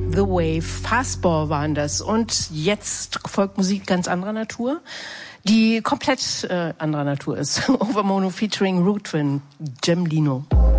The Wave, Fastball waren das. Und jetzt folgt Musik ganz anderer Natur, die komplett anderer Natur ist. Overmono featuring Root Twin, Jem Lino.